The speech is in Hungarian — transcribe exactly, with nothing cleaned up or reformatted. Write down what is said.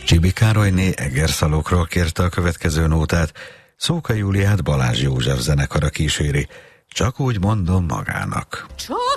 Csibi Károlyné Egerszalokról kérte a következő nótát, Szóka Júliát Balázs József zenekara kíséri. Csak úgy mondom magának. Csak